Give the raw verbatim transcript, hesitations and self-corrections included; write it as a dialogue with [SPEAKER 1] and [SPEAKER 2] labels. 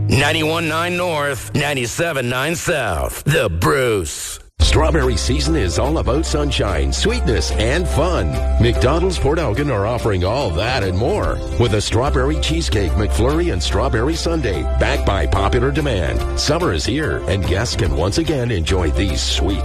[SPEAKER 1] ninety-one point nine North, ninety-seven point nine South. The Bruce.
[SPEAKER 2] Strawberry season is all about sunshine, sweetness, and fun. McDonald's Port Elgin are offering all that and more with a strawberry cheesecake McFlurry and strawberry sundae backed by popular demand. Summer is here, and guests can once again enjoy these sweet